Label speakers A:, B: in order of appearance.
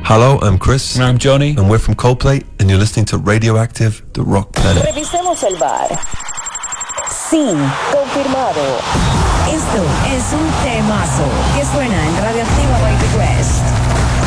A: Hello, I'm Chris.
B: And I'm Johnny.
A: And we're from Coldplay, and you're listening to Radioactive, the Rock Planet.
C: Revisemos el bar. Sí, confirmado.
D: Esto es un temazo que suena en Radioactiva by Request.